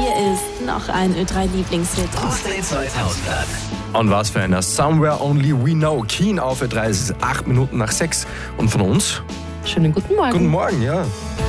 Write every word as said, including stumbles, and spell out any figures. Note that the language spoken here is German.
hier ist noch ein Ö drei Lieblingshit. Update zweitausend. Und was für einer Somewhere Only We Know. Keen auf Ö drei, es ist acht Minuten nach sechs. Und von uns? Schönen guten Morgen. Guten Morgen, ja.